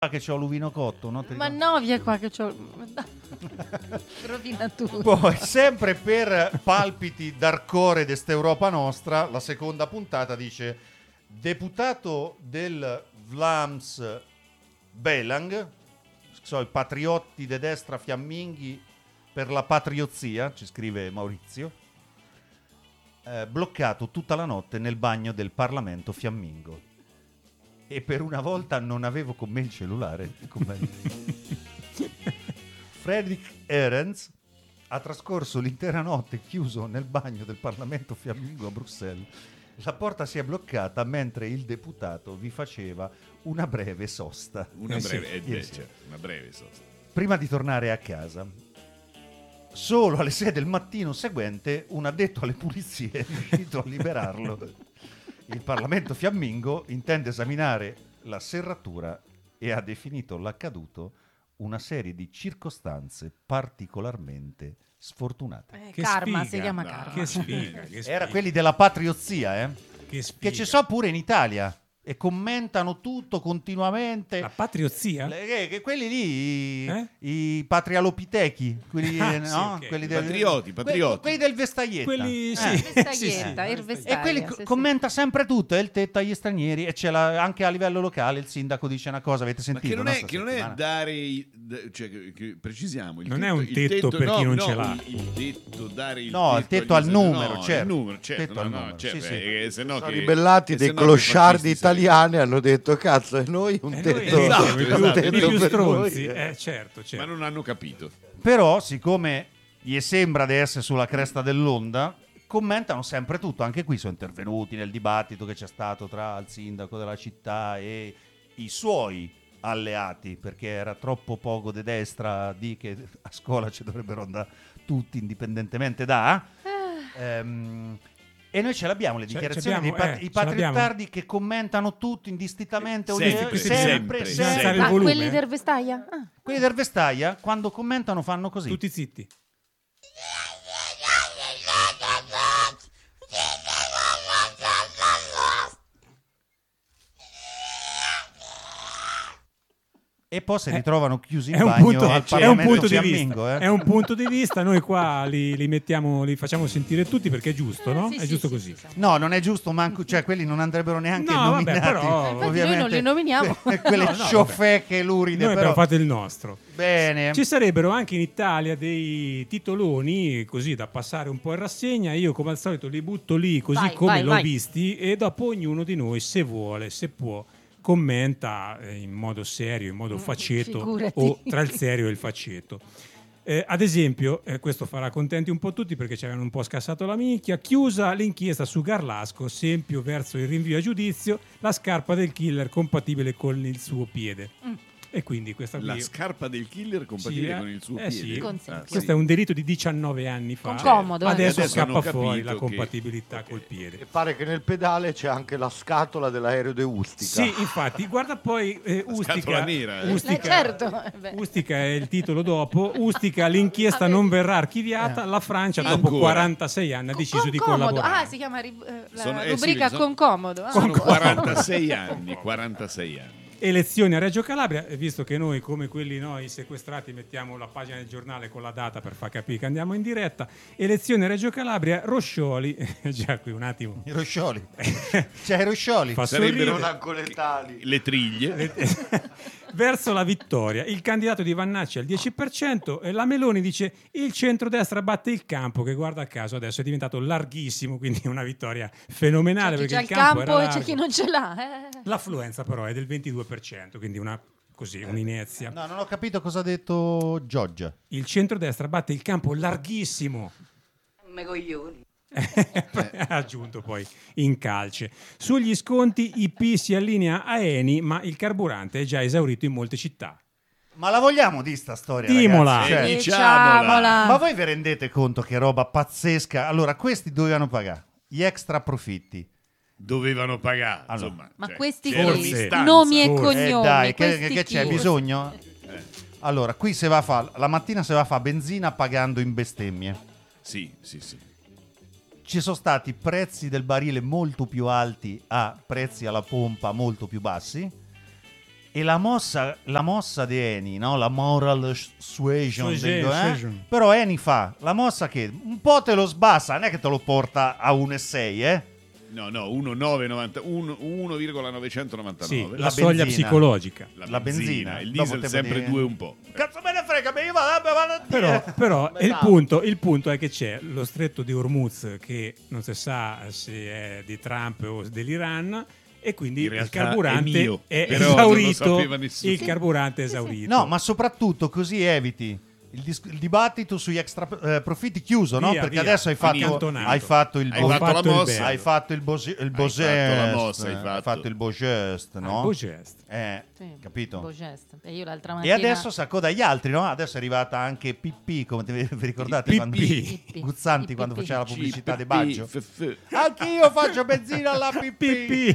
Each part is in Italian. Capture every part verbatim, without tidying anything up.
che c'ho l'uvino cotto, no? Ma no, via qua che c'ho. Rovina tutto. Poi, sempre per palpiti d'arcore d'est'Europa nostra, la seconda puntata dice: deputato del Vlaams Belang, so, i patriotti de destra fiamminghi per la patriozia, ci scrive Maurizio, eh, bloccato tutta la notte nel bagno del Parlamento fiammingo. E per una volta non avevo con me il cellulare. Con me. Fredrik Erens ha trascorso l'intera notte chiuso nel bagno del Parlamento fiammingo a Bruxelles. La porta si è bloccata mentre il deputato vi faceva una breve sosta. Una Eh breve, sì, eh, yes. certo, una breve sosta. Prima di tornare a casa. Solo alle sei del mattino seguente un addetto alle pulizie è riuscito a liberarlo. Il Parlamento fiammingo intende esaminare la serratura e ha definito l'accaduto una serie di circostanze particolarmente sfortunate. Eh, Che karma, sfiga, si chiama no, karma. Che sfiga, che sfiga. Era quelli della patriozia, eh? Che sfiga. Che ci so pure in Italia e commentano tutto continuamente. La patriozia? Le- che- che quelli lì, Eh? i, i patrialopitechi, quelli, Ah, no? sì, ok. quelli I del, patrioti, que- patrioti. quelli del Vestaglietta. Quelli, Eh. sì. Vestaglietta, sì, sì. il Vestaglietta. E quelli sì, co- sì. commenta sempre tutto, è il tetto agli stranieri e c'è la- anche a livello locale il sindaco dice una cosa, avete Ma sentito? che non, no, è, sta che non è settimana? dare, i- d- cioè, che- che- precisiamo, il Non è tetto, un il tetto per no, chi non no, ce l'ha. Il, il tetto, dare il No, il tetto agli al stranieri, numero, no, certo. il numero, certo, Tetto no, al no, numero, certo, sì, sì. eh, se no Sono che- ribellati e dei se no che closciardi fascisti saremmo. italiani, hanno detto cazzo e noi un E tetto, noi Esatto, siamo i più- esatto, i tetto più per stronzi. noi. Eh, certo, Ma certo. non hanno capito. Però, siccome gli sembra di essere sulla cresta dell'onda, commentano sempre tutto. Anche qui sono intervenuti nel dibattito che c'è stato tra il sindaco della città e i suoi alleati, perché era troppo poco de destra di che a scuola ci dovrebbero andare tutti indipendentemente da... Ehm, e noi ce l'abbiamo le Ce- dichiarazioni ce dei l'abbiamo, pat- eh, i ce l'abbiamo. patriottardi che commentano tutto indistintamente ogni- Sempre, sempre, sempre, sempre, sempre. Alzare il Ah, volume, quelli eh. del Vestaia? Ah. quelli del Vestaia quando commentano fanno così. Tutti zitti. E poi si ritrovano chiusi in È un bagno punto, al è un Parlamento punto di fiammingo, vista. eh. È un punto di vista. Noi qua li, li mettiamo, li facciamo sentire tutti perché è giusto, no? Sì, è sì, giusto sì, così. sì, sì. No, non è giusto, manco, cioè quelli non andrebbero neanche No, vabbè, nominati. però- Infatti ovviamente. noi non li nominiamo. Que- Quelle No, no, ciofeche luride, Noi abbiamo però. fatto il nostro. Bene. Ci sarebbero anche in Italia dei titoloni così da passare un po' in rassegna. Io, come al solito, li butto lì così Vai, come vai, l'ho vai. visti, e dopo ognuno di noi, se vuole, se può, commenta eh, in modo serio, in modo faceto figurati. o tra il serio e il faceto. Eh, ad esempio, eh, questo farà contenti un po' tutti perché ci avevano un po' scassato la minchia. Chiusa l'inchiesta su Garlasco, Sempio verso il rinvio a giudizio, la scarpa del killer compatibile con il suo piede. E quindi questa qui La scarpa del killer compatibile Sì, eh. con il suo Eh, piede. sì. Con Ah, Sempio. sì. questo è un delitto di diciannove anni fa. Con comodo, eh. Adesso, Adesso scappa hanno fuori capito la che- compatibilità ok. col piede. E pare che nel pedale c'è anche la scatola dell'aereo de Ustica. Sì, infatti, guarda poi eh, La Ustica. scatola nera, eh. Ustica, Eh, certo. Eh, beh. Ustica è il titolo dopo. Ustica, l'inchiesta Ah, non vedi. verrà archiviata. La Francia, Sì. dopo Ancora. quarantasei anni, ha deciso Con di comodo. collaborare. Ah, si chiama ri- eh, la Sono- eh, rubrica sì, sono- con comodo. Ah. Sono quarantasei anni, quarantasei anni. Elezioni a Reggio Calabria, e visto che noi, come quelli noi sequestrati, mettiamo la pagina del giornale con la data per far capire che andiamo in diretta. Elezioni a Reggio Calabria, Roscioli, già qui un attimo. I Roscioli. C'è i Roscioli. Fa Sarebbero Non ancoletali. le triglie. Verso la vittoria, il candidato di Vannacci al dieci per cento e la Meloni dice il centrodestra batte il campo, che guarda caso adesso è diventato larghissimo, quindi una vittoria fenomenale C'è chi perché c'ha il il campo, campo era e c'è largo. chi non ce l'ha. eh. L'affluenza però è del ventidue per cento, quindi una così un'inezia. No, non ho capito cosa ha detto Giorgia. Il centrodestra batte il campo larghissimo. Me coglioni. Ha aggiunto poi in calce. Sugli sconti I P si allinea a Eni, ma il carburante è già esaurito in molte città. Ma la vogliamo di sta storia, Dimola. ragazzi? Cioè, Eh, Diciamola. ma voi vi rendete conto che roba pazzesca? Allora, questi dovevano pagare gli extra profitti. Dovevano pagare. Allora. Insomma, Ma cioè, questi c'era Forse. un'istanza. nomi e Forse. cognomi. Eh dai, che, questi che c'è chi? bisogno? Eh, Allora, qui se va a fa, la mattina se va a fare benzina pagando in bestemmie. sì, sì, sì. Ci sono stati prezzi del barile molto più alti a prezzi alla pompa molto più bassi. E la mossa, la mossa di Eni, no? La moral suasion, Suasion, dico, eh? suasion. Però Eni fa la mossa che un po' te lo sbassa, non è che te lo porta a uno virgola sei, eh? No, no, uno virgola novecentonovantanove. Sì, la, La soglia benzina. psicologica. La, la benzina, benzina. il Dopo diesel te sempre vedi- due un po'. Cazzo me ne frega, mi va, vado a Però, dire. però il, Metà. punto, il punto è che c'è lo stretto di Hormuz che non si sa se è di Trump o dell'Iran e quindi In il realtà carburante è mio, è, però non lo esaurito. sapeva nessuno. Il Sì. carburante è Sì, sì. esaurito. No, ma soprattutto così eviti il, dis- il dibattito sugli extra eh, profitti chiuso, no? Via, Perché via. adesso hai fatto, Accantonato. hai fatto il Hai bo- fatto la il mossa. bello. hai fatto il bosi- il Hai bogest, fatto la mossa, hai eh, fatto. fatto il bogest, Ah, no? il Bogest. Eh, Sì, capito? beau geste. E io l'altra E mattina... adesso sacco dagli altri, no? Adesso è arrivata anche Pippi, come te- vi ricordate? Il quando- Pippi. Guzzanti Il quando Pippi. faceva la pubblicità di P P, Baggio. F F. Anch'io faccio benzina alla Pippi. Pipì.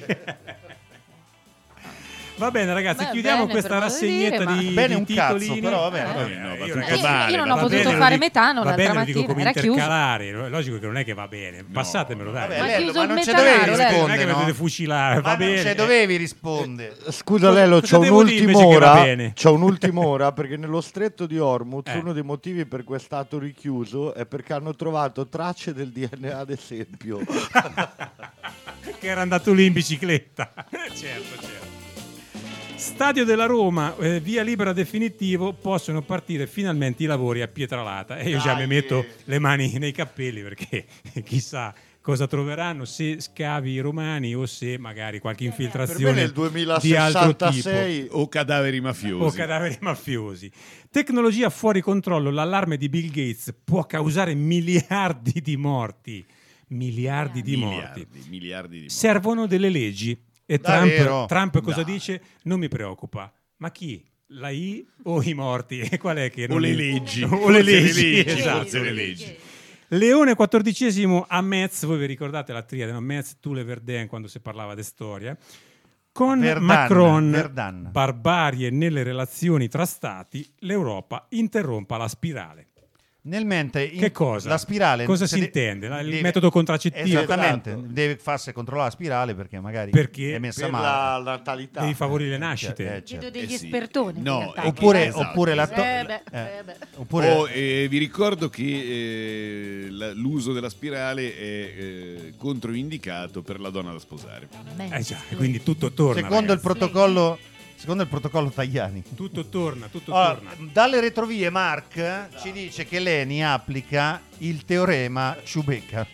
Va bene ragazzi, Beh, chiudiamo bene, questa per modo di rassegnetta dire, ma- di, Bene di un cazzo, titolini. però va bene. Eh, Va vabbè, bene, no, io, va ragazzi, tutto male, io non va ho bene, potuto lo fare dico- metano va l'altra bene, lo dico mattina, come era chiuso. intercalare, è logico che non è che va bene, passatemelo dai. Vabbè, Ma Lello, chiuso ma il non ce metanaro, dovevi Lello. non è rispondere, che mi no? dovete fucilare, Ma va non bene. ce dovevi rispondere. Scusa Cosa- Lelo, cosa c'ho devo dire un'ultima invece che va ora. bene? C'ho un'ultima ora perché nello stretto di Hormuz Eh. uno dei motivi per cui è stato richiuso è perché hanno trovato tracce del D N A ad esempio. Che era andato lì in bicicletta. certo, certo. Stadio della Roma, eh, via libera definitivo, possono partire finalmente i lavori a Pietralata. E io già mi Dai. metto le mani nei capelli perché chissà cosa troveranno, se scavi i romani o se magari qualche Per me infiltrazione nel di altro tipo. duemilasessantasei O cadaveri mafiosi. O cadaveri mafiosi. Tecnologia fuori controllo, l'allarme di Bill Gates può causare miliardi di morti. Miliardi di morti. miliardi, miliardi di morti. Servono delle leggi. E Davvero? Trump, Trump cosa Dai. dice? Non mi preoccupa. Ma chi? La I o i morti? E qual è che O non le li- leggi. o le Forse le leggi, leggi, esatto. forse le leggi. Leone quattordicesimo a Metz, voi vi ricordate la triade, no? Metz, Toul e Verdun quando si parlava di storia. Con Verdun, Macron, Verdun. barbarie nelle relazioni tra stati, l'Europa interrompa la spirale. Nel mentre in- Che cosa? la spirale Cosa se si de- intende? La- il deve- metodo contraccettivo? Esattamente, Esatto. deve farsi controllare la spirale perché magari Perché? è messa per male. la natalità. Devi favorire le Eh, nascite. eh, Vedo certo. degli Eh sì. espertoni. in No, realtà. Oppure, Esatto. oppure la to- Eh beh, eh, eh beh. oppure Oh, eh, vi ricordo che eh, la- l'uso della spirale è eh, controindicato per la donna da sposare. Eh già, quindi tutto torna. secondo il ragazzi. protocollo secondo il protocollo Tajani. Tutto torna, tutto Allora, torna. dalle retrovie Mark ci dice che Leni applica il teorema Ciubecca.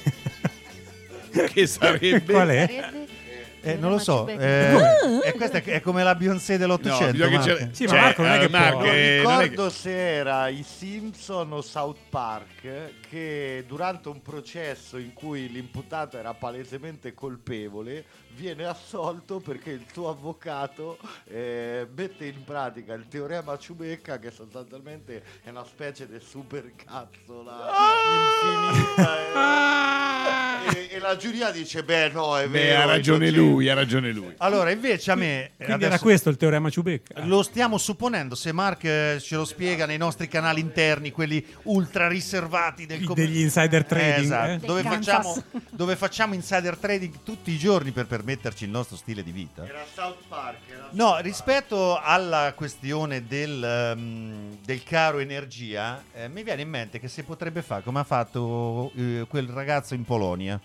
Che sarebbe... Qual è? Sarebbe- Eh, non lo so, Ciubecca. eh, e questa è, è come la Beyoncé No, dell'Ottocento. bisogna che Mark. c'è- Sì, ma cioè, Marco non è eh, che Marco, può- Non eh, non è che- ricordo se era i Simpson o South Park che durante un processo in cui l'imputato era palesemente colpevole viene assolto perché il suo avvocato eh, mette in pratica il teorema Ciubecca, che sostanzialmente è una specie di supercazzola infinita e, e- e la giuria dice beh no è Beh, vero, ha ragione innocente. lui, ha ragione lui. Allora, invece a me Quindi adesso era questo il teorema Ciubecca. lo stiamo supponendo, se Mark eh, ce lo spiega nei nostri canali interni, quelli ultra riservati del com- Degli insider trading, Eh, esatto, eh? dove, Del facciamo, Kansas. dove facciamo insider trading tutti i giorni per permetterci il nostro stile di vita. Era South Park era No, South Park. rispetto alla questione del, ehm, del caro energia, eh, mi viene in mente che si potrebbe fare come ha fatto eh, quel ragazzo in Polonia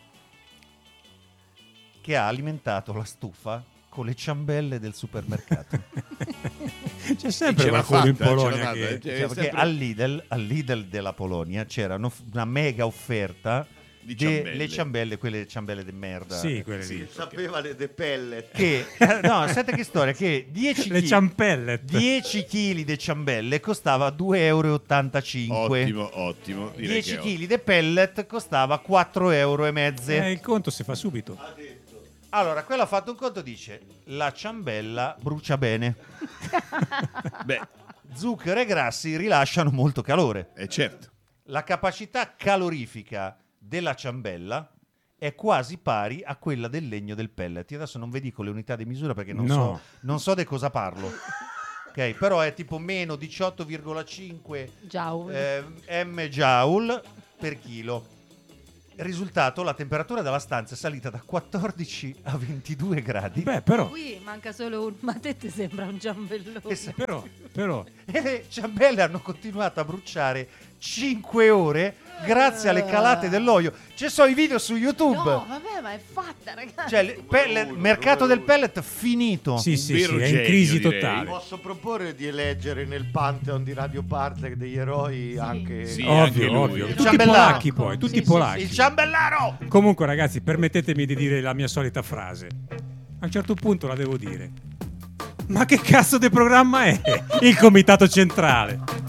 che ha alimentato la stufa con le ciambelle del supermercato. C'è sempre Ce l'ha qualcuno in fatta, ce l'ha Polonia fatta, che... eh. Cioè, È perché sempre- al Lidl, al Lidl della Polonia c'era una, una mega offerta Di delle ciambelle. ciambelle, quelle ciambelle di merda. Sì, quelle Sì. lì. sapeva le de pellet. Che, eh, no, senti che storia, che dieci Le chi- ciampelle. dieci chili di ciambelle costava due euro e ottantacinque. Ottimo, ottimo. Direi dieci che è chili di pellet costava quattro euro e mezze. Eh, il conto si fa subito. Allora, quello ha fatto un conto, dice la ciambella brucia bene. ottimo. Beh, Zucchero e grassi rilasciano molto calore. è certo. La capacità calorifica della ciambella è quasi pari a quella del legno del pellet. Io adesso non vi dico le unità di misura perché non No. so non so di cosa parlo. Ok, però è tipo meno diciotto virgola cinque Joule. eh, m joule per chilo. risultato, la temperatura della stanza è salita da quattordici a ventidue gradi. Beh, però, Qui manca solo un... Ma a te ti sembra un giambellone. Esatto. però, però, E le ciambelle hanno continuato a bruciare cinque ore grazie alle calate dell'olio. Ci sono i video su YouTube. No, vabbè, ma è fatta, ragazzi. Cioè, il pellet- mercato del pellet finito. sì, sì, vero sì, è in genio, crisi direi. totale. Posso proporre di eleggere nel Pantheon di Radio Parte degli eroi Sì. anche... Sì, anche Ovvio, lui. ovvio. Il Tutti ciambellano. polacchi poi, tutti Sì, sì, polacchi. Il ciambellaro! Comunque, ragazzi, permettetemi di dire la mia solita frase. A un certo punto la devo dire. Ma che cazzo di programma è? Il Comitato Centrale.